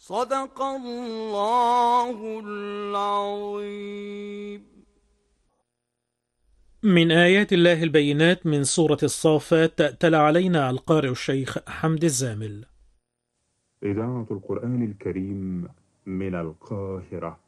صدق الله العظيم. من آيات الله البينات من سورة الصافات تلا علينا القارئ الشيخ حمد الزامل. إذاعة القرآن الكريم من القاهرة.